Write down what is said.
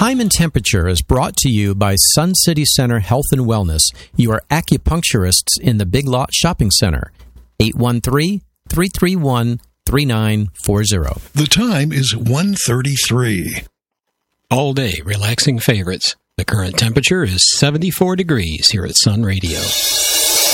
Time and Temperature is brought to you by Sun City Center Health and Wellness, your acupuncturists in the Big Lot Shopping Center. 813-331-3940. The time is 1:33. All day relaxing favorites. The current temperature is 74 degrees here at Sun Radio.